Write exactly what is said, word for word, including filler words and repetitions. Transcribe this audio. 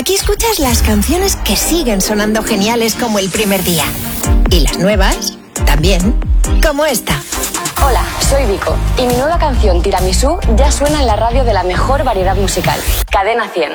Aquí escuchas las canciones que siguen sonando geniales como el primer día. Y las nuevas, también, como esta. Hola, soy Vico y mi nueva canción Tiramisú ya suena en la radio de la mejor variedad musical, Cadena cien.